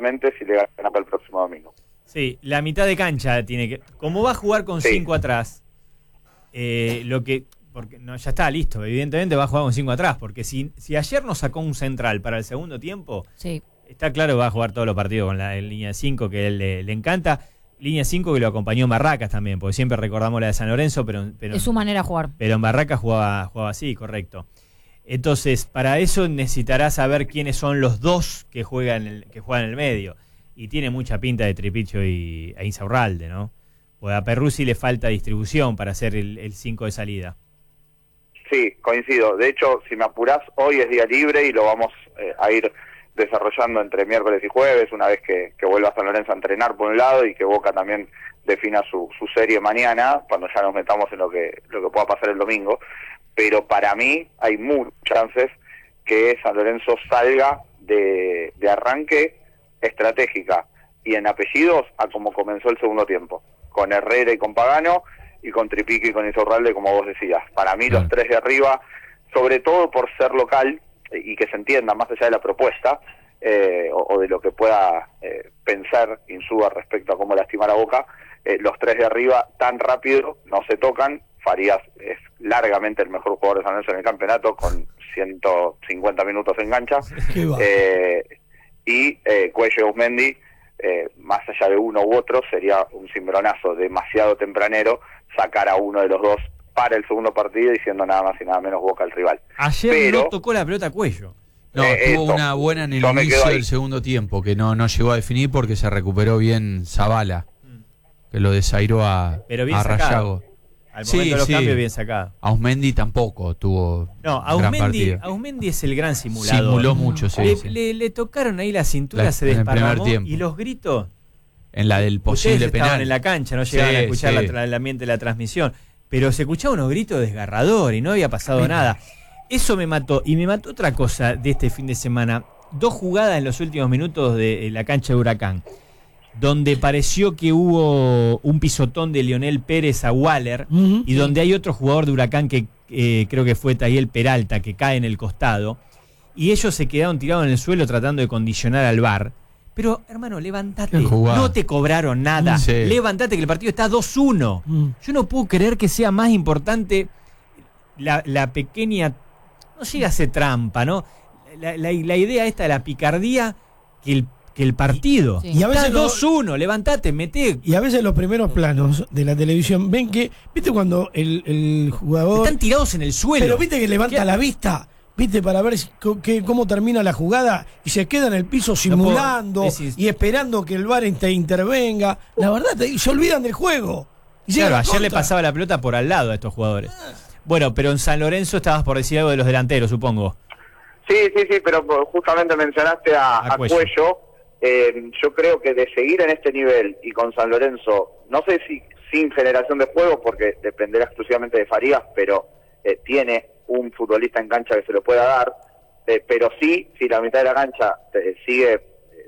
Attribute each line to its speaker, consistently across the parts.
Speaker 1: tranquilamente si le gana para el próximo domingo.
Speaker 2: Sí, la mitad de cancha tiene que... Como va a jugar con 5 atrás, porque no, ya está listo, evidentemente va a jugar con 5 atrás, porque si ayer nos sacó un central para el segundo tiempo, está claro que va a jugar todos los partidos con la línea 5, que a él le encanta. Línea 5 que lo acompañó Barracas también, porque siempre recordamos la de San Lorenzo, pero
Speaker 3: es su manera de jugar.
Speaker 2: Pero en Barracas jugaba así, correcto. Entonces, para eso necesitarás saber quiénes son los dos que juegan en el medio. Y tiene mucha pinta de Tripicho e Insaurralde, ¿no? Pues a Perruzzi le falta distribución para hacer el 5 de salida.
Speaker 1: Sí, coincido. De hecho, si me apurás, hoy es día libre y lo vamos a ir desarrollando entre miércoles y jueves, una vez que vuelva San Lorenzo a entrenar por un lado y que Boca también defina su serie mañana, cuando ya nos metamos en lo que pueda pasar el domingo. Pero para mí hay muchas chances que San Lorenzo salga de arranque estratégica y en apellidos a como comenzó el segundo tiempo, con Herrera y con Pagano, y con Tripique y con Insaurralde, como vos decías. Para mí los tres de arriba, sobre todo por ser local, y que se entienda más allá de la propuesta, o de lo que pueda pensar Insúa respecto a cómo lastimar a Boca, los tres de arriba tan rápido no se tocan. Farías es largamente el mejor jugador de San Lorenzo en el campeonato, con 150 minutos en cancha, y Cuello y Ausmendi, más allá de uno u otro, sería un cimbronazo demasiado tempranero sacar a uno de los dos para el segundo partido, diciendo nada más y nada menos Boca al rival.
Speaker 2: Ayer no tocó la pelota Cuello.
Speaker 4: No, tuvo una buena en el inicio del segundo tiempo, que no llegó a definir porque se recuperó bien Zavala, que lo desairó a Rayago.
Speaker 2: Al momento de los cambios bien sacado.
Speaker 4: Ausmendi tampoco tuvo gran partido.
Speaker 2: Ausmendi es el gran simulador.
Speaker 4: Simuló mucho,
Speaker 2: Le tocaron ahí la cintura, se desparramó, y los gritos...
Speaker 4: En la del posible penal.
Speaker 2: Estaban en la cancha, no llegaban a escuchar el ambiente de la transmisión. Pero se escuchaban unos gritos desgarradores y no había pasado nada. Eso me mató. Y me mató otra cosa de este fin de semana. 2 jugadas en los últimos minutos de la cancha de Huracán, donde pareció que hubo un pisotón de Lionel Pérez a Waller, y donde hay otro jugador de Huracán que creo que fue Tayel Peralta, que cae en el costado, y ellos se quedaron tirados en el suelo tratando de condicionar al VAR. Pero, hermano, levantate, no te cobraron nada, levantate que el partido está 2-1. Yo no puedo creer que sea más importante la pequeña, no llega a ser trampa, ¿no? La idea esta de la picardía que el partido.
Speaker 5: Y a veces
Speaker 2: está 2-1, levantate, meté.
Speaker 5: Y a veces los primeros planos de la televisión ven que, ¿viste cuando el jugador...
Speaker 2: Están tirados en el suelo.
Speaker 5: Pero ¿viste que levanta la vista? ¿Viste? Para ver cómo termina la jugada y se queda en el piso simulando y esperando que el VAR intervenga. La verdad, se olvidan del juego.
Speaker 2: Claro, ayer le pasaba la pelota por al lado a estos jugadores. Bueno, pero en San Lorenzo estabas por decir algo de los delanteros, supongo.
Speaker 1: Sí, pero justamente mencionaste a Cuello. Yo creo que de seguir en este nivel y con San Lorenzo, no sé si sin generación de juego, porque dependerá exclusivamente de Farías, pero tiene un futbolista en cancha que se lo pueda dar, pero sí, si la mitad de la cancha sigue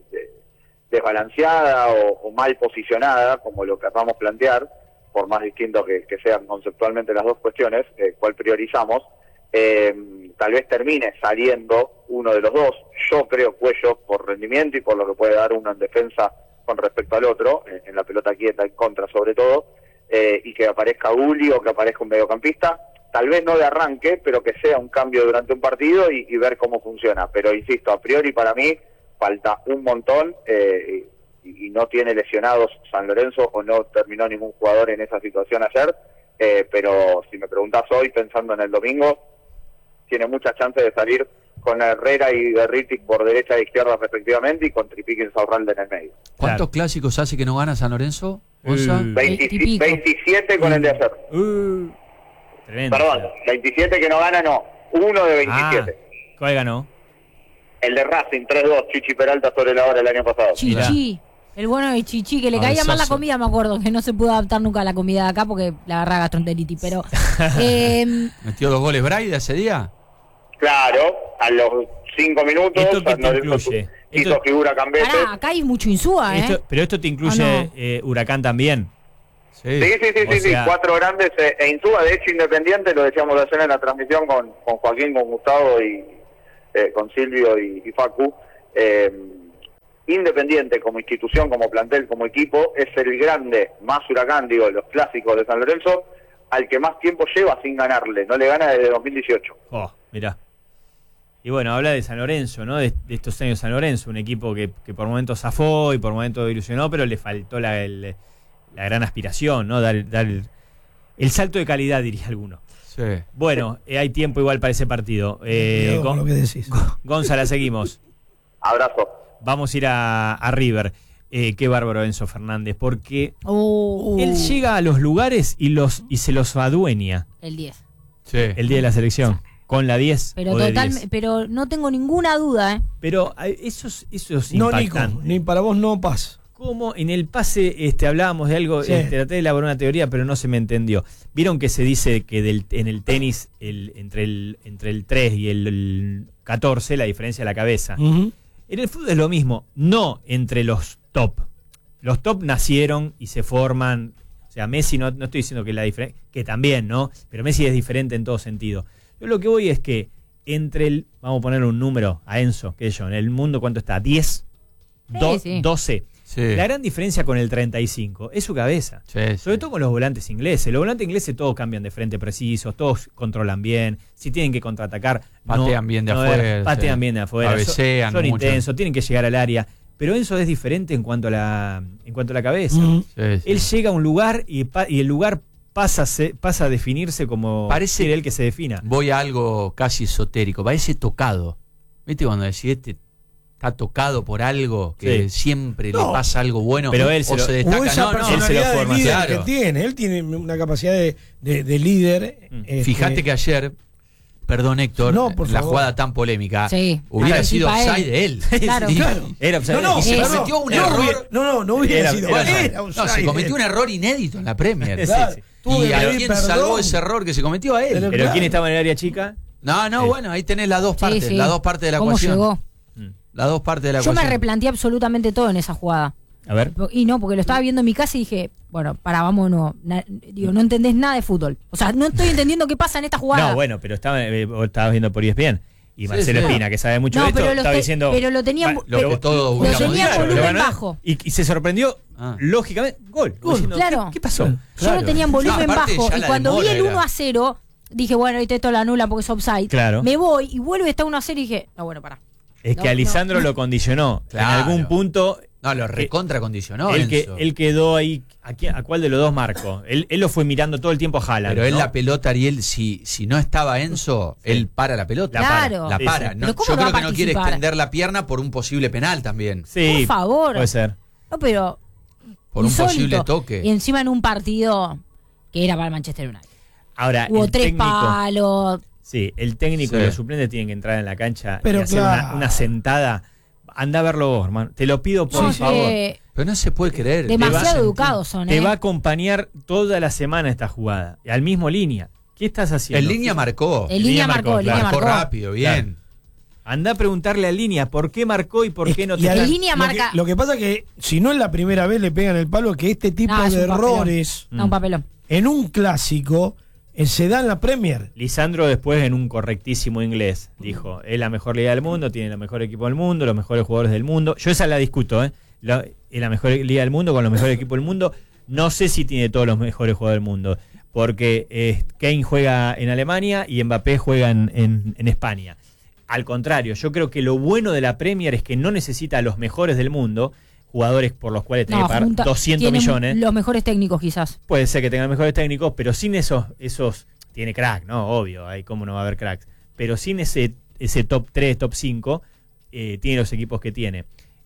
Speaker 1: desbalanceada o mal posicionada, como lo que acabamos de plantear, por más distinto que sean conceptualmente las dos cuestiones, cuál priorizamos, tal vez termine saliendo uno de los dos. Yo creo Cuello por rendimiento y por lo que puede dar uno en defensa con respecto al otro, en la pelota quieta, en contra sobre todo, y que aparezca Uli o que aparezca un mediocampista, tal vez no de arranque, pero que sea un cambio durante un partido y ver cómo funciona. Pero insisto, a priori para mí falta un montón, y no tiene lesionados San Lorenzo, o no terminó ningún jugador en esa situación ayer, pero si me preguntás hoy, pensando en el domingo, tiene muchas chances de salir con Herrera y Derritic por derecha e izquierda respectivamente, y con Tripique y Insaurralde en el medio.
Speaker 4: ¿Cuántos clásicos hace que no gana San Lorenzo?
Speaker 1: 27 con el de ayer. Perdón, 27 que no gana, no. Uno de 27.
Speaker 2: ¿Cuál ganó?
Speaker 1: El de Racing, 3-2, Chichi Peralta sobre la hora el año pasado.
Speaker 3: Chichi, el bueno de Chichi, que le caía mal la comida, me acuerdo, que no se pudo adaptar nunca a la comida de acá porque le agarraba gastroenteritis, pero...
Speaker 4: ¿Metió 2 goles Braida ese día?
Speaker 1: Claro, a los 5 minutos.
Speaker 2: ¿Esto qué te incluye?
Speaker 1: Hizo figura Cambete.
Speaker 3: Pará, acá hay mucho Insúa,
Speaker 2: Pero esto te incluye Huracán también.
Speaker 1: Sí, 4 grandes e Insúa. De hecho, Independiente, lo decíamos ayer en la transmisión con Joaquín, con Gustavo y con Silvio y Facu, Independiente como institución, como plantel, como equipo, es el grande, más Huracán, digo, de los clásicos de San Lorenzo, al que más tiempo lleva sin ganarle. No le gana desde 2018.
Speaker 2: Mirá. Y bueno, habla de San Lorenzo, ¿no? De estos años San Lorenzo, un equipo que por momentos zafó y por momentos ilusionó, pero le faltó la gran aspiración, ¿no? Dar el salto de calidad, diría alguno.
Speaker 4: Sí.
Speaker 2: Bueno, hay tiempo igual para ese partido.
Speaker 5: Con lo que decís.
Speaker 2: Gonzalo, seguimos.
Speaker 1: Abrazo.
Speaker 2: Vamos a ir a River. Qué bárbaro Enzo Fernández, porque él llega a los lugares y se los adueña.
Speaker 3: El 10.
Speaker 4: Sí.
Speaker 2: El día de la selección. Con la 10.
Speaker 3: Pero no tengo ninguna duda,
Speaker 2: Pero eso es
Speaker 5: no,
Speaker 2: impactante.
Speaker 5: Nico, ni para vos no pasa.
Speaker 2: Como en el pase hablábamos de algo,
Speaker 5: Sí.
Speaker 2: traté de elaborar una teoría, pero no se me entendió. Vieron que se dice que en el tenis, entre el 3 y el 14, la diferencia es la cabeza.
Speaker 5: Uh-huh.
Speaker 2: En el fútbol es lo mismo, no entre los top. Los top nacieron y se forman. O sea, Messi no estoy diciendo que la diferencia, que también, ¿no? Pero Messi es diferente en todo sentido. Yo lo que voy es que vamos a poner un número a Enzo, que yo, en el mundo, ¿cuánto está? 10,
Speaker 3: Sí.
Speaker 2: 12.
Speaker 4: Sí.
Speaker 2: La gran diferencia con el 35 es su cabeza.
Speaker 4: Sí,
Speaker 2: Sobre todo con los volantes ingleses. Los volantes ingleses todos cambian de frente precisos, todos controlan bien. Si tienen que contraatacar,
Speaker 4: patean bien de afuera.
Speaker 2: Patean bien de afuera.
Speaker 4: Cabecean
Speaker 2: son
Speaker 4: mucho.
Speaker 2: intensos, tienen que llegar al área. Pero Enzo es diferente en cuanto a la cabeza.
Speaker 5: Uh-huh.
Speaker 4: Sí, sí.
Speaker 2: Él llega a un lugar y el lugar pasa a definirse como
Speaker 4: Parece
Speaker 2: quiere él que se defina.
Speaker 4: Voy a algo casi esotérico. Parece tocado. ¿Viste cuando decís está tocado por algo que siempre le pasa algo bueno?
Speaker 2: Pero él
Speaker 4: se destaca?
Speaker 5: O esa personalidad de líder que tiene. Él tiene una capacidad de líder.
Speaker 4: Fíjate que ayer, perdón Héctor,
Speaker 5: por
Speaker 4: la
Speaker 5: favor.
Speaker 4: jugada tan polémica,
Speaker 3: Sí.
Speaker 4: hubiera sido
Speaker 3: Anticipa
Speaker 4: offside de él.
Speaker 3: Claro.
Speaker 4: Sí.
Speaker 5: Claro.
Speaker 2: Era offside.
Speaker 4: Y se cometió un error.
Speaker 5: No hubiera sido.
Speaker 4: Se cometió un error inédito en la Premier.
Speaker 5: Claro.
Speaker 2: Sí.
Speaker 5: Tuvo
Speaker 4: ¿Y
Speaker 5: que
Speaker 4: a
Speaker 5: pedir
Speaker 4: quién
Speaker 5: perdón.
Speaker 4: salvó ese error que se cometió? A él.
Speaker 5: Pero
Speaker 2: Pero ¿quién estaba en el área chica?
Speaker 4: No, bueno, ahí tenés las dos partes,
Speaker 3: Sí.
Speaker 4: las dos partes de la
Speaker 3: ¿Cómo
Speaker 4: ecuación.
Speaker 3: llegó?
Speaker 4: Las dos partes de la
Speaker 3: Yo
Speaker 4: ecuación.
Speaker 3: me replanteé absolutamente todo en esa jugada.
Speaker 2: A ver.
Speaker 3: Y no, porque lo estaba viendo en mi casa y dije, bueno, vámonos. No entendés nada de fútbol. O sea, no estoy entendiendo qué pasa en esta jugada.
Speaker 2: No, bueno, pero estabas viendo por ESPN. Y Marcelo
Speaker 4: sí.
Speaker 2: Espina, que sabe mucho de esto, estaba diciendo.
Speaker 3: Pero lo tenía,
Speaker 4: Lo que todos
Speaker 3: lo
Speaker 4: hubiéramos
Speaker 3: tenía
Speaker 4: dicho,
Speaker 3: volumen
Speaker 2: ganó,
Speaker 3: bajo.
Speaker 2: y se sorprendió, lógicamente, gol. Diciendo,
Speaker 3: Claro.
Speaker 2: ¿Qué pasó?
Speaker 3: Yo lo tenía en volumen
Speaker 4: No, aparte,
Speaker 3: bajo
Speaker 4: ya
Speaker 3: y
Speaker 4: la
Speaker 3: cuando vi
Speaker 4: demora
Speaker 3: el
Speaker 4: era.
Speaker 3: 1-0, dije, bueno, esto lo anula porque es offside.
Speaker 2: Claro.
Speaker 3: Me voy y vuelve y está 1-0 y dije, no, bueno, pará.
Speaker 2: Es que Alisandro lo condicionó.
Speaker 4: Claro.
Speaker 2: En algún punto.
Speaker 4: No, lo recontra condicionó.
Speaker 2: Él quedó ahí. ¿A cuál de los dos marcó? Él lo fue mirando todo el tiempo a Haaland.
Speaker 4: Pero él
Speaker 2: ¿no?
Speaker 4: la pelota, Ariel, si no estaba Enzo, él para la pelota.
Speaker 3: Claro.
Speaker 4: La para.
Speaker 2: Sí.
Speaker 4: No,
Speaker 3: Pero ¿cómo
Speaker 4: yo
Speaker 3: no va
Speaker 4: creo
Speaker 3: a
Speaker 4: que no quiere
Speaker 3: participar?
Speaker 4: extender la pierna por un posible penal también.
Speaker 2: Sí,
Speaker 3: Por favor.
Speaker 2: puede ser.
Speaker 3: No, pero
Speaker 4: Por un
Speaker 3: insólito.
Speaker 4: posible toque.
Speaker 3: Y encima en un partido que era para el Manchester United.
Speaker 2: Ahora,
Speaker 3: Hubo
Speaker 2: el
Speaker 3: 3
Speaker 2: técnico,
Speaker 3: palos.
Speaker 2: Sí, el técnico
Speaker 4: Sí.
Speaker 2: y los suplentes tienen que entrar en la cancha
Speaker 5: Pero
Speaker 2: y hacer
Speaker 5: claro.
Speaker 2: una sentada. Anda a verlo vos, hermano. Te lo pido por
Speaker 3: No,
Speaker 2: favor.
Speaker 4: Pero no se puede creer.
Speaker 3: Demasiado educados son,
Speaker 2: Te va a acompañar toda la semana esta jugada. Al mismo línea. ¿Qué estás haciendo?
Speaker 4: En línea marcó.
Speaker 3: En línea marcó,
Speaker 2: marcó,
Speaker 3: línea
Speaker 4: Marcó
Speaker 3: marcó.
Speaker 4: rápido, bien.
Speaker 2: Anda a preguntarle a línea por qué marcó y por qué no
Speaker 5: Y
Speaker 2: te
Speaker 5: a la-
Speaker 3: En línea
Speaker 5: lo
Speaker 3: marca-
Speaker 5: que- Lo que pasa es que si no es la primera vez le pegan el palo, que este tipo
Speaker 3: No, es
Speaker 5: de
Speaker 3: un papelón.
Speaker 5: errores
Speaker 3: No, un papelón.
Speaker 5: en un clásico se da en la Premier.
Speaker 2: Lisandro después en un correctísimo inglés dijo, es la mejor liga del mundo, tiene el mejor equipo del mundo, los mejores jugadores del mundo. Yo esa la discuto, es la mejor liga del mundo con los mejores equipos del mundo. No sé si tiene todos los mejores jugadores del mundo, porque Kane juega en Alemania y Mbappé juega en España. Al contrario, yo creo que lo bueno de la Premier es que no necesita a los mejores del mundo, jugadores por los cuales tiene que pagar 200
Speaker 3: tiene
Speaker 2: millones.
Speaker 3: Los mejores técnicos quizás.
Speaker 2: Puede ser que tengan mejores técnicos, pero sin esos tiene crack, ¿no? Obvio, ahí cómo no va a haber cracks. Pero sin ese top 3, top 5, tiene los equipos que tiene.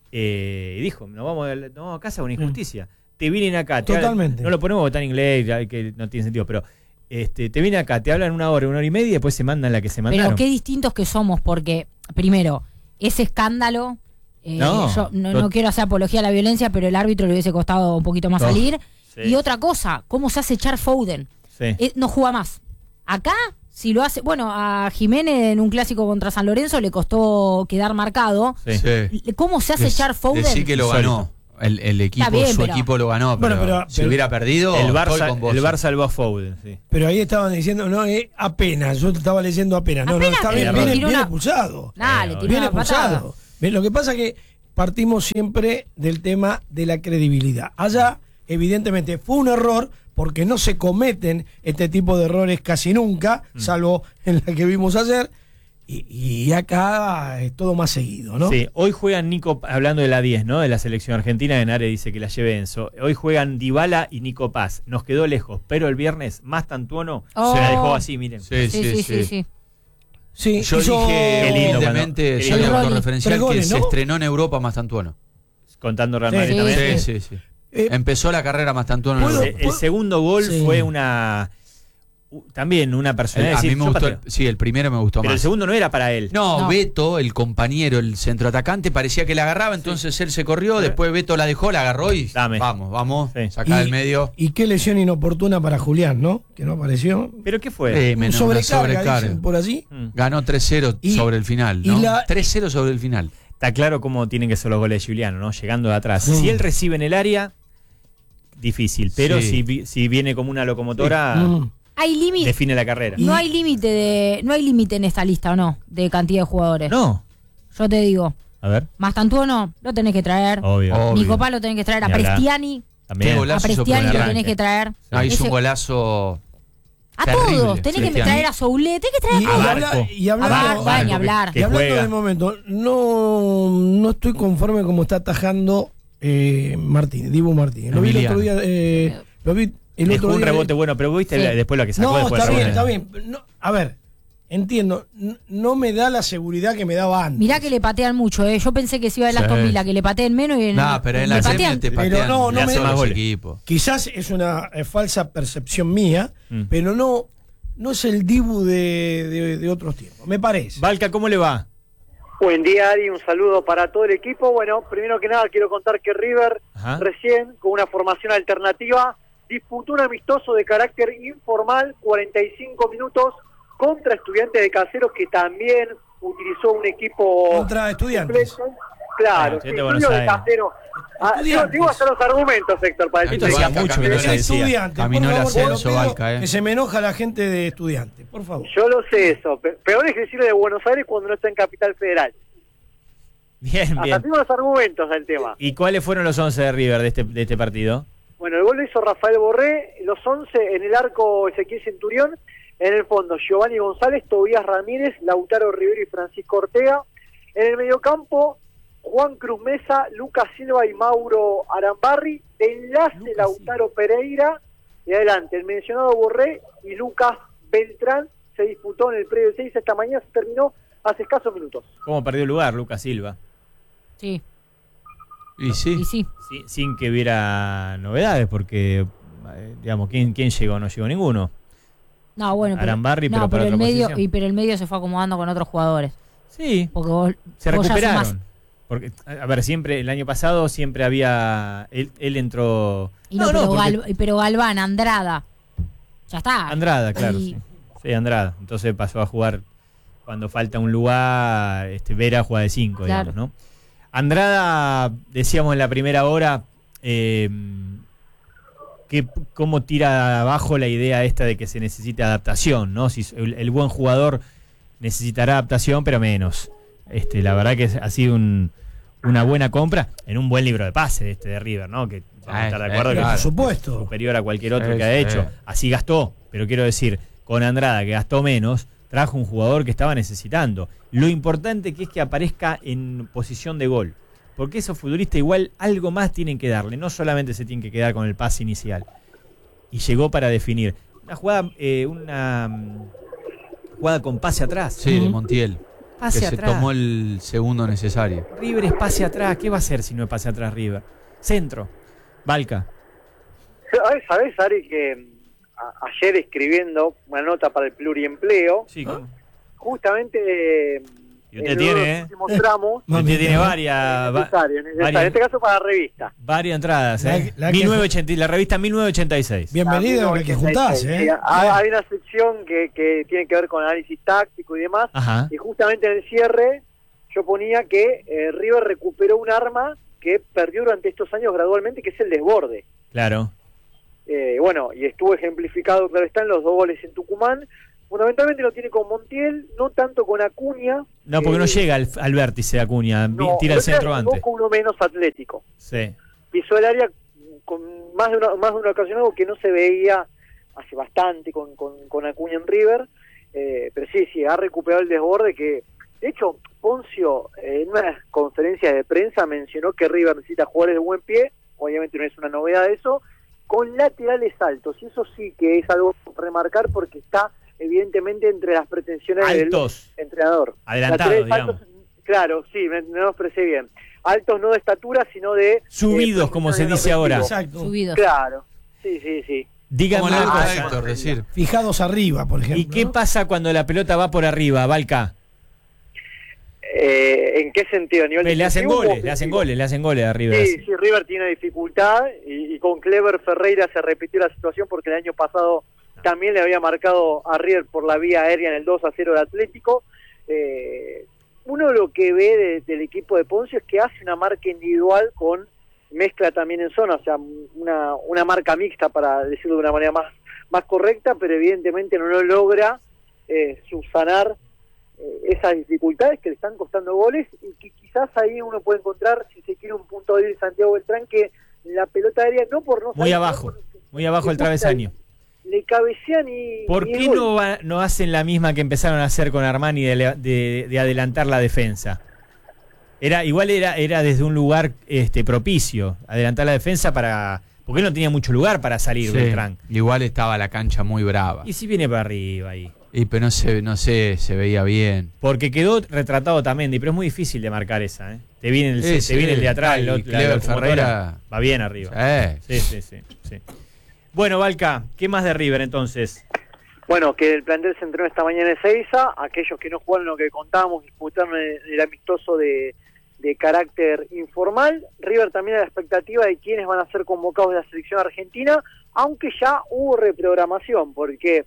Speaker 2: Dijo, nos vamos a casa con injusticia. Te vienen acá.
Speaker 5: Totalmente.
Speaker 2: No lo ponemos porque está en inglés, ya que no tiene sentido, pero te vienen acá, te hablan una hora y media y después se mandan la que se mandaron.
Speaker 3: Pero qué distintos que somos, porque, primero, ese escándalo. Yo no quiero hacer apología a la violencia, pero el árbitro le hubiese costado un poquito más salir.
Speaker 2: Sí.
Speaker 3: Y otra cosa, ¿cómo se hace echar Foden?
Speaker 2: Sí.
Speaker 3: No juega más. Acá, si lo hace. Bueno, a Jiménez en un clásico contra San Lorenzo le costó quedar marcado.
Speaker 2: Sí.
Speaker 4: Sí.
Speaker 3: ¿Cómo se hace echar Foden?
Speaker 4: Decí que lo ganó. El equipo,
Speaker 3: Está bien,
Speaker 4: su
Speaker 3: pero-
Speaker 4: equipo lo ganó. Pero,
Speaker 5: Bueno,
Speaker 4: si
Speaker 5: pero-
Speaker 4: hubiera perdido,
Speaker 2: El
Speaker 4: estoy con vos.
Speaker 2: Barça salvó a Foden, sí.
Speaker 5: Pero ahí estaban diciendo, no, apenas. Yo estaba leyendo apenas. No,
Speaker 3: Apenas
Speaker 5: está bien,
Speaker 3: le
Speaker 5: viene
Speaker 3: tiró una-
Speaker 5: expulsado.
Speaker 3: Nah, le tiró
Speaker 5: Viene
Speaker 3: una patada.
Speaker 5: expulsado. Lo que pasa que partimos siempre del tema de la credibilidad. Allá, evidentemente, fue un error, porque no se cometen este tipo de errores casi nunca, salvo en la que vimos ayer, y acá es todo más seguido, ¿no?
Speaker 2: Sí, hoy juegan Nico, hablando de la 10, ¿no? De la selección argentina, Denare dice que la lleve Enzo. Hoy juegan Dybala y Nico Paz. Nos quedó lejos, pero el viernes Mastantuono se la dejó así, miren.
Speaker 4: Sí, yo dije evidentemente, soy autorreferencial, que se estrenó en Europa Mastantuono.
Speaker 2: Contando Real Madrid también.
Speaker 4: Sí. Empezó la carrera Mastantuono.
Speaker 2: El segundo gol fue también una personalidad.
Speaker 4: A mí me gustó, el primero me gustó más.
Speaker 2: Pero el segundo no era para él.
Speaker 4: No, Beto, el compañero, el centroatacante, parecía que la agarraba, entonces él se corrió, después Beto la dejó, la agarró y vamos, sacá del medio.
Speaker 5: Y qué lesión inoportuna para Julián, ¿no? Que no apareció.
Speaker 2: ¿Pero qué fue?
Speaker 5: Sobrecarga. Dicen, por allí.
Speaker 4: Ganó 3-0 sobre el final, ¿no? 3-0 sobre el final.
Speaker 2: Está claro cómo tienen que ser los goles de Juliano, ¿no? Llegando de atrás. Si él recibe en el área, difícil. Pero si viene como una locomotora...
Speaker 3: Hay límite.
Speaker 2: Define la carrera.
Speaker 3: No hay límite en esta lista, ¿o no? De cantidad de jugadores.
Speaker 2: No.
Speaker 3: Yo te digo.
Speaker 2: A ver.
Speaker 3: Mastantuono lo tenés que traer.
Speaker 2: Obvio.
Speaker 3: Nico Paz lo tenés que traer. A Prestiani.
Speaker 2: También.
Speaker 3: A Prestiani lo tenés que traer.
Speaker 4: Hizo un golazo.
Speaker 3: A todos. Tenés que traer a Soulé. Tenés que traer a
Speaker 5: todos. Y hablando del momento, no estoy conforme como está atajando Dibu Martínez. Lo vi el otro día.
Speaker 2: Dejó un rebote bueno, pero viste después lo que sacó.
Speaker 5: No, está bien. No, a ver, entiendo, no me da la seguridad que me daba antes.
Speaker 3: Mirá que le patean mucho, Yo pensé que se iba de Aston Villa, que le pateen menos y
Speaker 4: pero en la serie te patean.
Speaker 5: Pero no me da
Speaker 4: más equipo.
Speaker 5: Quizás es una falsa percepción mía, pero no es el Dibu de otros tiempos, me parece.
Speaker 2: Valca, ¿cómo le va?
Speaker 6: Buen día, Ari, un saludo para todo el equipo. Bueno, primero que nada quiero contar que River recién, con una formación alternativa, disputó un amistoso de carácter informal, 45 minutos, contra Estudiantes de Caseros, que también utilizó un equipo...
Speaker 5: Contra Estudiantes.
Speaker 6: Completo. Claro, Estudiantes de Caseros. Digo hasta los argumentos, Héctor, para
Speaker 2: decir. Esto decía mucho que no le decía.
Speaker 4: Caminó el ascenso, Valca,
Speaker 5: que se me enoja la gente de Estudiantes, por favor.
Speaker 6: Yo lo sé eso. Peor es decirle de Buenos Aires cuando no está en Capital Federal.
Speaker 2: Bien.
Speaker 6: Hasta tengo los argumentos del tema.
Speaker 2: ¿Y cuáles fueron los 11 de River de este partido?
Speaker 6: Bueno, el gol lo hizo Rafael Borré, los 11 en el arco Ezequiel Centurión, en el fondo Giovanni González, Tobías Ramírez, Lautaro Rivero y Francisco Ortega. En el mediocampo, Juan Cruz Mesa, Lucas Silva y Mauro Arambarri. De enlace, Lautaro Pereira. Y adelante, el mencionado Borré y Lucas Beltrán. Se disputó en el predio de 6 esta mañana, se terminó hace escasos minutos.
Speaker 2: ¿Cómo perdió el lugar Lucas Silva?
Speaker 3: Sí.
Speaker 4: Y sí.
Speaker 2: Sin que hubiera novedades, porque, digamos, ¿quién llegó? No llegó ninguno.
Speaker 3: No, bueno,
Speaker 2: Arambarri, pero
Speaker 3: el medio el medio se fue acomodando con otros jugadores.
Speaker 2: Sí.
Speaker 3: Porque
Speaker 2: se recuperaron. Porque, a ver, siempre, el año pasado siempre había... Él entró...
Speaker 3: Pero Galván, Andrada. Ya está.
Speaker 2: Andrada, claro, sí, Andrada. Entonces pasó a jugar cuando falta un lugar, Vera juega de 5,
Speaker 3: claro.
Speaker 2: Digamos, ¿no? Andrada, decíamos en la primera hora, cómo tira abajo la idea esta de que se necesita adaptación, ¿no? Si el buen jugador necesitará adaptación, pero menos. La verdad que ha sido una buena compra en un buen libro de pase de River, ¿no? Que vamos a estar de acuerdo que
Speaker 5: por supuesto,
Speaker 2: superior a cualquier otro que ha hecho. Así gastó, pero quiero decir, con Andrada, que gastó menos, trajo un jugador que estaba necesitando. Lo importante que es que aparezca en posición de gol, porque esos futbolistas igual algo más tienen que darle, no solamente se tienen que quedar con el pase inicial. Y llegó para definir una jugada con pase atrás.
Speaker 4: Sí, de Montiel.
Speaker 2: Pase
Speaker 4: que
Speaker 2: atrás.
Speaker 4: Se tomó el segundo necesario.
Speaker 2: River es pase atrás. ¿Qué va a hacer si no es pase atrás River? Centro. Valca.
Speaker 6: ¿Sabés, Ari, que ayer escribiendo una nota para el pluriempleo, justamente
Speaker 2: y usted tiene,
Speaker 6: en los últimos tramos,
Speaker 2: usted tiene varias,
Speaker 6: en este caso para la revista,
Speaker 2: varias entradas, 1980, la revista 1986.
Speaker 5: Bienvenido, que juntás,
Speaker 6: sí, hay una sección que tiene que ver con análisis táctico y demás.
Speaker 2: Ajá.
Speaker 6: Y justamente en el cierre yo ponía que River recuperó un arma que perdió durante estos años gradualmente, que es el desborde.
Speaker 2: Claro.
Speaker 6: Bueno, y estuvo ejemplificado, claro está, en los 2 goles en Tucumán. fundamentalmente lo tiene con Montiel, no tanto con Acuña.
Speaker 2: No, porque no llega al vértice de Acuña, tira el centro antes.
Speaker 6: Uno menos atlético.
Speaker 2: Sí.
Speaker 6: Pisó el área con más de una ocasión, algo que no se veía hace bastante con Acuña en River, pero sí, ha recuperado el desborde que, de hecho, Poncio en una conferencia de prensa mencionó que River necesita jugadores de buen pie, obviamente no es una novedad eso, con laterales altos, y eso sí que es algo a remarcar porque está evidentemente entre las pretensiones
Speaker 2: altos,
Speaker 6: del entrenador.
Speaker 2: Adelantados, digamos.
Speaker 6: Altos, claro, sí, me lo expresé bien. Altos no de estatura, sino de...
Speaker 2: Subidos, como se dice ahora.
Speaker 5: Exacto.
Speaker 3: Subidos.
Speaker 6: Claro, sí.
Speaker 2: Dígame una cosa.
Speaker 4: Héctor, decir.
Speaker 5: Fijados arriba, por ejemplo.
Speaker 2: ¿Y qué pasa cuando la pelota va por arriba, Valca?
Speaker 6: ¿En qué sentido? ¿A nivel
Speaker 2: le hacen goles a River.
Speaker 6: Sí, River tiene dificultad y con Clever Ferreira se repitió la situación porque el año pasado también le había marcado a River por la vía aérea en el 2-0 de Atlético. Uno lo que ve del equipo de Poncio es que hace una marca individual con mezcla también en zona, o sea, una marca mixta, para decirlo de una manera más correcta, pero evidentemente no lo logra subsanar esas dificultades que le están costando goles, y que quizás ahí uno puede encontrar, si se quiere, un punto débil de Santiago Beltrán, que la pelota aérea
Speaker 2: muy abajo el travesaño.
Speaker 6: Le cabecean y...
Speaker 2: ¿Por qué no hacen la misma que empezaron a hacer con Armani de adelantar la defensa? Era desde un lugar propicio, adelantar la defensa porque él no tenía mucho lugar para salir, sí, Beltrán.
Speaker 4: Igual estaba la cancha muy brava.
Speaker 2: ¿Y si viene para arriba ahí?
Speaker 4: Pero no sé, se veía bien.
Speaker 2: Porque quedó retratado también, pero es muy difícil de marcar esa, ¿eh? Te viene el de atrás,
Speaker 4: Clever Ferreira
Speaker 2: va bien arriba. Sí. Bueno, Valca, ¿qué más de River entonces?
Speaker 6: Bueno, que el plantel se entrenó esta mañana en Ezeiza, aquellos que no jugaron lo que contábamos, disputaron el amistoso de carácter informal. River también a la expectativa de quiénes van a ser convocados de la selección argentina, aunque ya hubo reprogramación, porque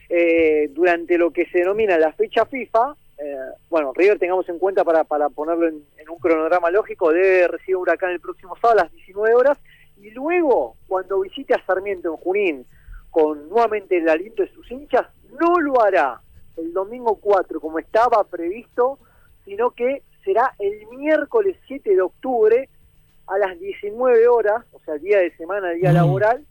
Speaker 6: durante lo que se denomina la fecha FIFA, River, tengamos en cuenta para ponerlo en un cronograma lógico, debe recibir Huracán el próximo sábado a las 19 horas, y luego, cuando visite a Sarmiento en Junín, con nuevamente el aliento de sus hinchas, no lo hará el domingo 4 como estaba previsto, sino que será el miércoles 7 de octubre a las 19 horas, o sea, día de semana, día laboral,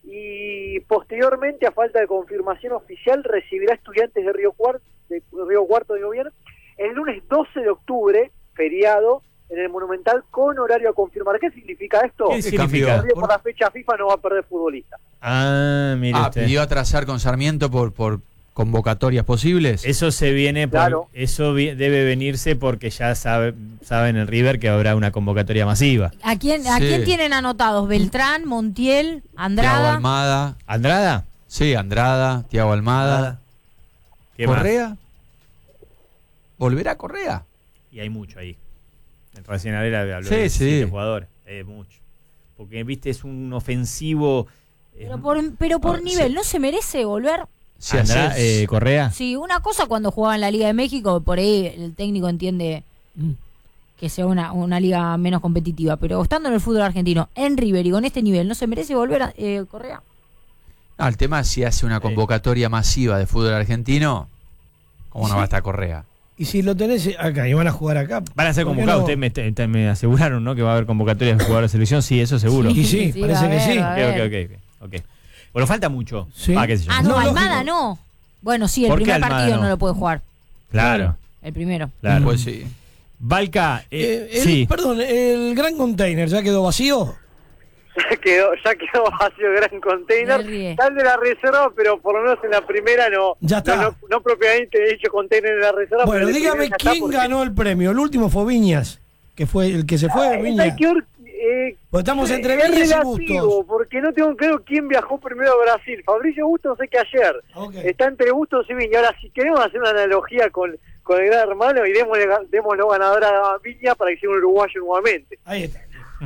Speaker 6: y posteriormente, a falta de confirmación oficial, recibirá Estudiantes de Río Cuarto, digo bien, el lunes 12 de octubre, feriado, en el Monumental, con horario a confirmar. ¿Qué significa esto?
Speaker 2: ¿Qué significa?
Speaker 6: Por la fecha FIFA no va a perder futbolista.
Speaker 2: Mire usted.
Speaker 4: ¿Pidió atrasar con Sarmiento por convocatorias posibles?
Speaker 2: Eso se viene
Speaker 6: claro.
Speaker 2: Eso debe venirse porque ya saben en River que habrá una convocatoria masiva.
Speaker 3: ¿A quién tienen anotados? Beltrán, Montiel, Andrada.
Speaker 4: Thiago Almada.
Speaker 2: ¿Andrada?
Speaker 4: Sí, Andrada, Thiago Almada. ¿Correa?
Speaker 2: Más?
Speaker 4: ¿Volverá Correa?
Speaker 2: Y hay mucho ahí. Recién habló de 7 jugadores. Mucho. Porque, viste, es un ofensivo.
Speaker 3: Pero por nivel, ¿no se merece volver?
Speaker 2: Sí, Correa.
Speaker 3: Sí, una cosa cuando jugaba en la Liga de México, por ahí el técnico entiende que sea una liga menos competitiva, pero estando en el fútbol argentino, en River y con este nivel, ¿no se merece volver a Correa?
Speaker 4: No, el tema es si hace una convocatoria masiva de fútbol argentino, ¿cómo no va a estar Correa?
Speaker 5: Y si lo tenés acá y van a jugar acá.
Speaker 2: Van a ser convocados.
Speaker 5: No?
Speaker 2: Ustedes me aseguraron, ¿no? Que va a haber convocatorias de jugadores de selección. Sí, eso seguro.
Speaker 5: Sí, parece que sí.
Speaker 2: Ok. Bueno, falta mucho.
Speaker 5: Sí.
Speaker 3: No, Almada no. Bueno, sí, el primer partido no lo puede jugar.
Speaker 2: Claro.
Speaker 3: El primero.
Speaker 2: Claro.
Speaker 4: Pues sí.
Speaker 2: Valca,
Speaker 5: perdón, ¿el Gran Container ya quedó vacío?
Speaker 6: Ya quedó vacío el Gran Container. Está el de la reserva, pero por lo menos en la primera no.
Speaker 5: Ya está.
Speaker 6: No propiamente dicho Container en la reserva.
Speaker 5: Bueno, dígame quién ganó el premio. El último fue Viñas, que fue el que se fue. Viñas. Pues estamos entre Viñas y Bustos.
Speaker 6: Porque no tengo claro quién viajó primero a Brasil. Fabricio Bustos, sé que ayer.
Speaker 5: Okay.
Speaker 6: Está entre Bustos y Viñas. Ahora, si queremos hacer una analogía con el Gran Hermano, y démoslo ganador a Viña para que sea un uruguayo nuevamente.
Speaker 5: Ahí está.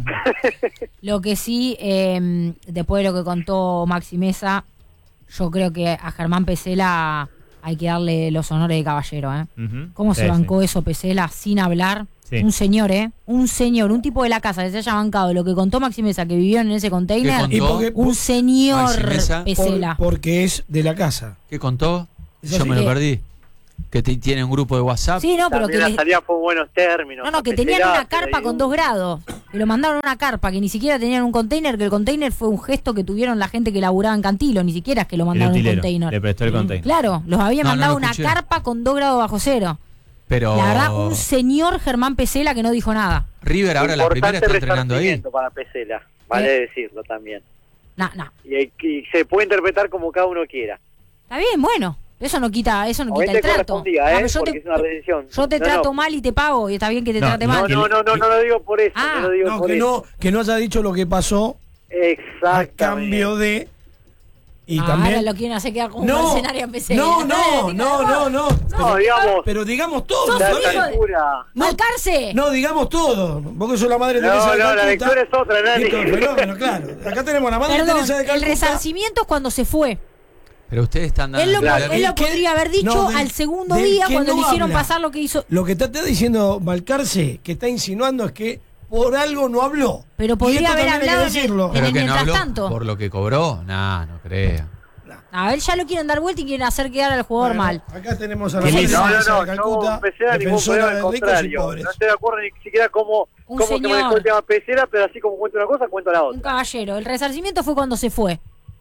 Speaker 3: Lo que sí, después de lo que contó Maxi Mesa, yo creo que a Germán Pesela hay que darle los honores de caballero. ¿Cómo se bancó eso Pesela sin hablar? Sí. Un señor, un tipo de la casa que se haya bancado lo que contó Maxi Mesa, que vivió en ese container.
Speaker 5: ¿Y porque,
Speaker 3: un señor Pesela.
Speaker 5: Porque es de la casa.
Speaker 4: ¿Qué contó? Yo me lo perdí. Que tiene un grupo de WhatsApp.
Speaker 3: Sí, no, pero
Speaker 6: también
Speaker 3: que
Speaker 6: la salida fue en buenos términos.
Speaker 3: No, que tenían una carpa con 2 grados. Y lo mandaron a una carpa, que ni siquiera tenían un container, que el container fue un gesto que tuvieron la gente que laburaba en Cantilo, ni siquiera es que lo mandaron un container.
Speaker 2: Le prestó el container.
Speaker 3: Claro, los había mandado una carpa con 2 grados bajo cero.
Speaker 4: Pero
Speaker 3: la verdad, un señor Germán Pesela que no dijo nada.
Speaker 4: River ahora la primera está entrenando ahí.
Speaker 6: Para Pesela, vale decirlo también.
Speaker 3: No.
Speaker 6: Y se puede interpretar como cada uno quiera.
Speaker 3: Está bien, bueno. Eso no quita el trato.
Speaker 6: Porque es una decisión.
Speaker 3: Yo te trato mal y te pago, y está bien que te trate mal.
Speaker 6: No lo digo por eso.
Speaker 5: Que no haya dicho lo que pasó.
Speaker 6: Exactamente.
Speaker 5: A cambio de... Y también...
Speaker 3: Ahora lo quieren hacer quedar como un mercenario en PC.
Speaker 5: No,
Speaker 6: digamos...
Speaker 5: Pero digamos todo.
Speaker 3: ¡Malcarse!
Speaker 5: No, digamos todo. Vos que sos la madre de Teresa de Calcuta.
Speaker 6: La lectura es otra,
Speaker 5: fenómeno, claro. Acá tenemos a la madre de Teresa de Calcuta.
Speaker 3: El resarcimiento es cuando se fue.
Speaker 4: Pero ustedes están dando...
Speaker 3: Él lo podría haber dicho al segundo día cuando le hicieron pasar lo que hizo.
Speaker 5: Lo que está diciendo Balcarce, que está insinuando, es que por algo no habló.
Speaker 3: Pero podría haber hablado
Speaker 4: Pero que no habló
Speaker 3: tanto.
Speaker 4: Por lo que cobró. No creo.
Speaker 3: A ver, ya lo quieren dar vuelta y quieren hacer quedar al jugador mal.
Speaker 5: Acá tenemos a la madre de Teresa de Calcuta, defensora de ricos y pobres.
Speaker 6: No estoy de acuerdo ni siquiera cómo se manejó el tema Pesela, pero así como cuento una cosa, cuento la otra.
Speaker 3: Un caballero. El resarcimiento fue cuando se fue.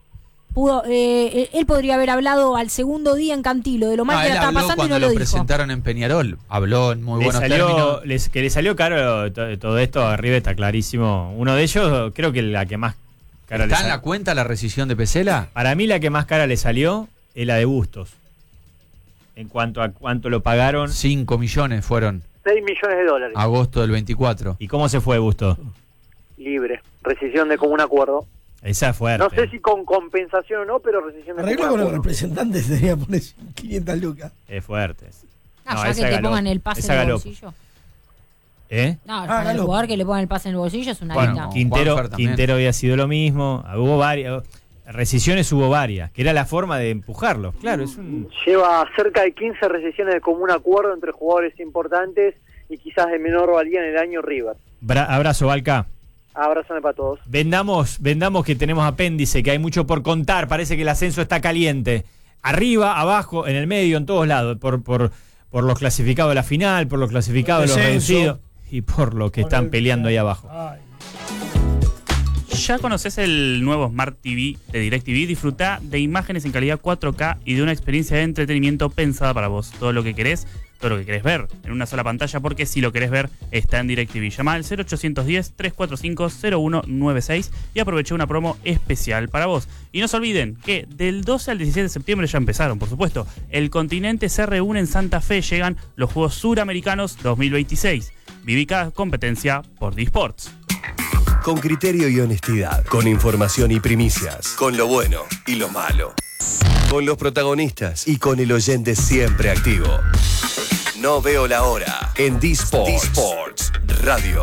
Speaker 3: Él podría haber hablado al segundo día en Cantilo de lo mal que le estaba pasando y no lo dijo.
Speaker 4: Cuando lo presentaron en Peñarol, habló en muy buenos términos.
Speaker 2: Que le salió caro todo esto, arriba está clarísimo. Uno de ellos, creo que la que más cara le salió.
Speaker 4: ¿Está en la cuenta la rescisión de Pesela?
Speaker 2: Para mí la que más cara le salió es la de Bustos. En cuanto a cuánto lo pagaron.
Speaker 4: 5 millones fueron.
Speaker 6: 6 millones de dólares.
Speaker 4: Agosto del 24.
Speaker 2: ¿Y cómo se fue Bustos?
Speaker 6: Libre. Rescisión de común acuerdo.
Speaker 2: Esa es fuerte.
Speaker 6: No sé si con compensación o no, pero rescisión de
Speaker 5: arreglo con el representante sería poner 500 lucas.
Speaker 2: Es fuerte.
Speaker 3: Ya que te pongan el pase en el bolsillo. El jugador que le pongan el pase en el bolsillo es una guita.
Speaker 2: Quintero había sido lo mismo. Hubo varias. Rescisiones hubo varias, que era la forma de empujarlos. Claro,
Speaker 6: lleva cerca de 15 rescisiones de común acuerdo entre jugadores importantes y quizás de menor valía en el año River.
Speaker 2: Abrazo, Balca.
Speaker 6: Abrazo para todos.
Speaker 2: Vendamos que tenemos apéndice, que hay mucho por contar. Parece que el ascenso está caliente. Arriba, abajo, en el medio, en todos lados. Por los clasificados de la final, por los clasificados de los reducidos y por lo que están peleando ahí abajo.
Speaker 7: ¿Ya conoces el nuevo Smart TV de DirecTV? Disfruta de imágenes en calidad 4K y de una experiencia de entretenimiento pensada para vos. Todo lo que querés ver en una sola pantalla, porque si lo querés ver está en DirecTV. Llama al 0810-345-0196 y aprovecha una promo especial para vos. Y no se olviden que del 12 al 17 de septiembre ya empezaron, por supuesto. El continente se reúne en Santa Fe, llegan los Juegos Suramericanos 2026. Viví cada competencia por D-Sports.
Speaker 8: Con criterio y honestidad, con información y primicias, con lo bueno y lo malo, con los protagonistas y con el oyente siempre activo. No veo la hora en D-Sports Radio.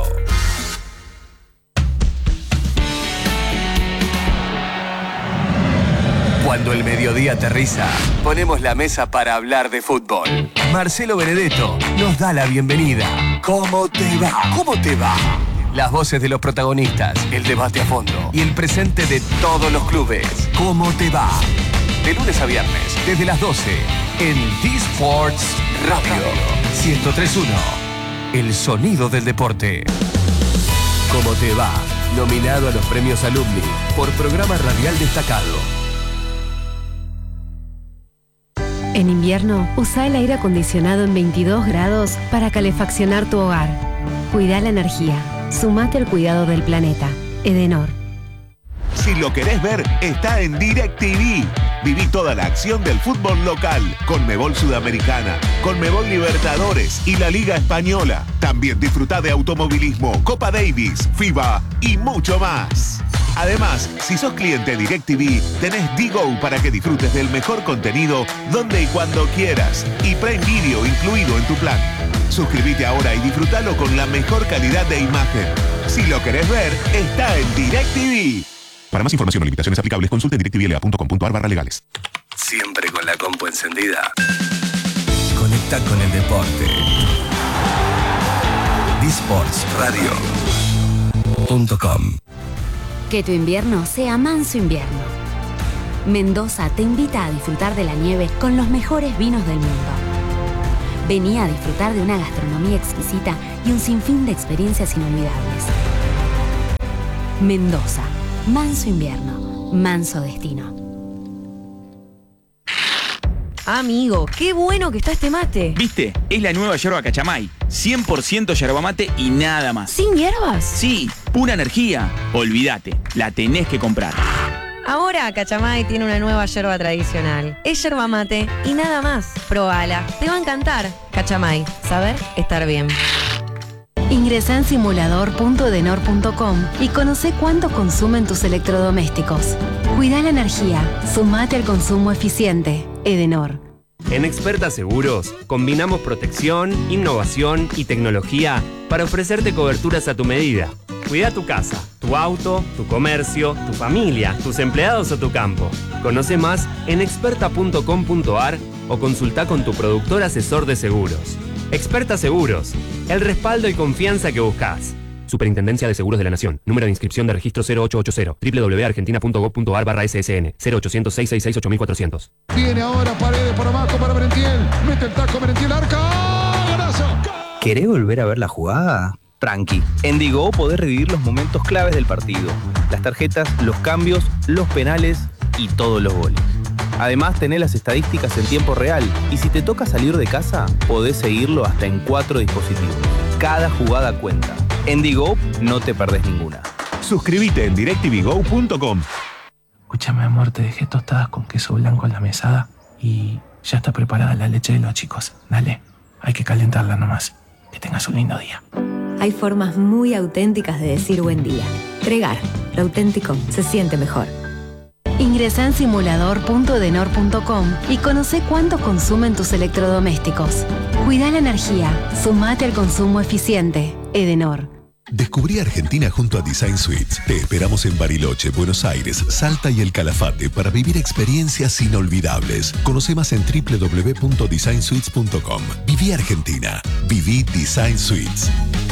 Speaker 8: Cuando el mediodía aterriza, ponemos la mesa para hablar de fútbol. Marcelo Benedetto nos da la bienvenida. ¿Cómo te va? ¿Cómo te va? Las voces de los protagonistas, el debate a fondo y el presente de todos los clubes. ¿Cómo te va? De lunes a viernes, desde las 12, en D-Sports Radio 103.1. El sonido del deporte. ¿Cómo te va? Nominado a los premios Alumni por programa radial destacado.
Speaker 9: En invierno, usa el aire acondicionado en 22 grados para calefaccionar tu hogar. Cuida la energía. Sumate al cuidado del planeta. Edenor.
Speaker 10: Si lo querés ver, está en DirecTV. Viví toda la acción del fútbol local, Conmebol Sudamericana, Conmebol Libertadores y la Liga Española. También disfruta de automovilismo, Copa Davis, FIBA y mucho más. Además, si sos cliente DirecTV, tenés D-Go para que disfrutes del mejor contenido donde y cuando quieras. Y Prime Video incluido en tu plan. Suscríbete ahora y disfrútalo con la mejor calidad de imagen. Si lo querés ver, está en DirecTV. Para más información o limitaciones aplicables, consulte directvla.com.ar/legales.
Speaker 8: Siempre con la compu encendida. Conecta con el deporte. DSportsRadio.com.
Speaker 9: Que tu invierno sea manso invierno. Mendoza te invita a disfrutar de la nieve con los mejores vinos del mundo. Vení a disfrutar de una gastronomía exquisita y un sinfín de experiencias inolvidables. Mendoza, manso invierno, manso destino.
Speaker 11: Amigo, qué bueno que está este mate.
Speaker 12: ¿Viste? Es la nueva yerba Cachamay. 100% yerba mate y nada más.
Speaker 11: ¿Sin hierbas?
Speaker 12: Sí, pura energía. Olvídate, la tenés que comprar.
Speaker 11: Ahora Cachamay tiene una nueva yerba tradicional. Es yerba mate y nada más. Probala, te va a encantar. Cachamay, saber estar bien.
Speaker 9: Ingresá en simulador.edenor.com y conoce cuánto consumen tus electrodomésticos. Cuida la energía, sumate al consumo eficiente. Edenor.
Speaker 13: En Experta Seguros, combinamos protección, innovación y tecnología para ofrecerte coberturas a tu medida. Cuida tu casa, tu auto, tu comercio, tu familia, tus empleados o tu campo. Conoce más en experta.com.ar o consulta con tu productor asesor de seguros. Experta Seguros, el respaldo y confianza que buscas. Superintendencia de Seguros de la Nación. Número de inscripción de registro 0880. www.argentina.gov.ar/ssn. 0800-666-8400.
Speaker 14: Viene ahora Paredes por abajo para Merentiel. Mete el taco Merentiel, arca. ¡Golazo!
Speaker 15: ¿Querés volver a ver la jugada? Tranqui. En Digo podés revivir los momentos claves del partido. Las tarjetas, los cambios, los penales y todos los goles. Además, tenés las estadísticas en tiempo real y si te toca salir de casa, podés seguirlo hasta en 4 dispositivos. Cada jugada cuenta. En Digo no te perdés ninguna.
Speaker 10: Suscríbete en directvgo.com.
Speaker 16: Escúchame, amor, te dejé tostadas con queso blanco en la mesada y ya está preparada la leche de los chicos. Dale, hay que calentarla nomás. Que tengas un lindo día.
Speaker 9: Hay formas muy auténticas de decir buen día. Tregar, lo auténtico se siente mejor. Ingresá en simulador.edenor.com y conoce cuánto consumen tus electrodomésticos. Cuida la energía, sumate al consumo eficiente. Edenor.
Speaker 17: Descubrí Argentina junto a Design Suites. Te esperamos en Bariloche, Buenos Aires, Salta y El Calafate para vivir experiencias inolvidables. Conoce más en www.designsuites.com. Viví Argentina. Viví Design Suites.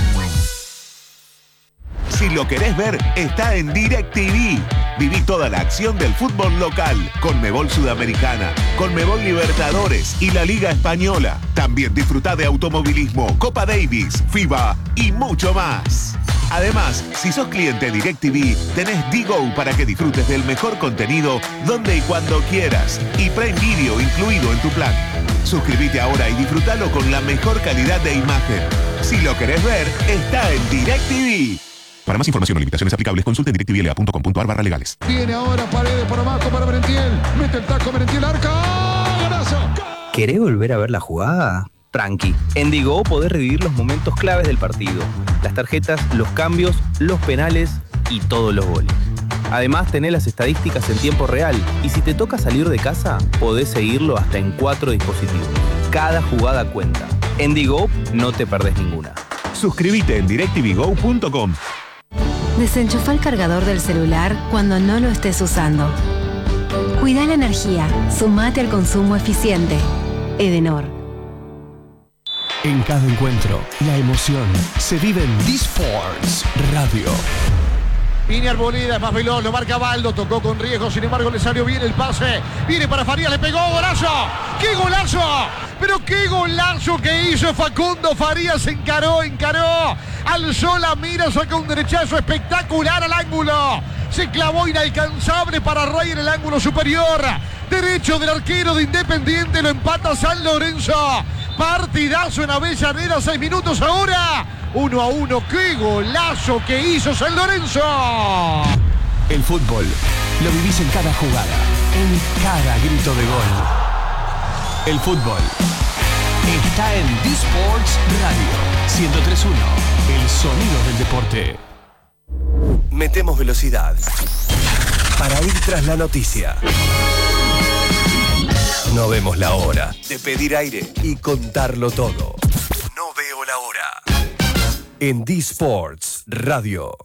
Speaker 10: Si lo querés ver, está en DirecTV. Viví toda la acción del fútbol local, Conmebol Sudamericana, Conmebol Libertadores y la Liga Española. También disfrutá de automovilismo, Copa Davis, FIBA y mucho más. Además, si sos cliente DirecTV, tenés Digo para que disfrutes del mejor contenido donde y cuando quieras y Prime Video incluido en tu plan. Suscríbete ahora y disfrutalo con la mejor calidad de imagen. Si lo querés ver, está en DirecTV. Para más información o limitaciones aplicables, consulte en directvla.com.ar/legales.
Speaker 14: Viene ahora Paredes por abajo para Merentiel. Mete el taco Merentiel, arca. ¡Golazo!
Speaker 15: ¿Querés volver a ver la jugada? Tranqui. En Digo podés revivir los momentos claves del partido. Las tarjetas, los cambios, los penales y todos los goles. Además, tenés las estadísticas en tiempo real y si te toca salir de casa, podés seguirlo hasta en 4 dispositivos. Cada jugada cuenta. En Digo no te perdés ninguna.
Speaker 10: Suscríbete en directvgo.com.
Speaker 9: Desenchufa el cargador del celular cuando no lo estés usando. Cuida la energía, sumate al consumo eficiente. Edenor.
Speaker 8: En cada encuentro, la emoción se vive en D-Sports Radio.
Speaker 14: Viene Arboleda, es más veloz, lo marca Baldo, tocó con riesgo, sin embargo le salió bien el pase. Viene para Farías, le pegó, golazo. ¡Qué golazo! Pero qué golazo que hizo Facundo Farías, encaró. Alzó la mira, saca un derechazo espectacular al ángulo. Se clavó inalcanzable para Ray en el ángulo superior. Derecho del arquero de Independiente, lo empata San Lorenzo. Partidazo en Avellaneda, 6 minutos ahora. 1-1, qué golazo que hizo San Lorenzo.
Speaker 8: El fútbol lo vivís en cada jugada, en cada grito de gol. El fútbol está en D-Sports Radio 103.1, el sonido del deporte. Metemos velocidad para ir tras la noticia. No vemos la hora de pedir aire y contarlo todo. No veo la hora. En D-Sports Radio.